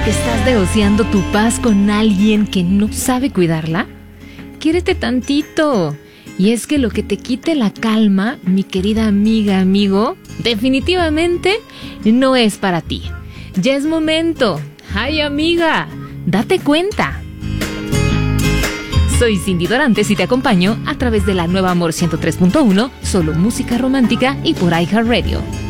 ¿Estás negociando tu paz con alguien que no sabe cuidarla? Quiérete tantito. Y es que lo que te quite la calma, mi querida amiga, amigo, definitivamente no es para ti. Ya es momento. ¡Ay, amiga! ¡Date cuenta! Soy Cindy Dorantes y te acompaño a través de la nueva Amor 103.1, solo música romántica y por iHeartRadio.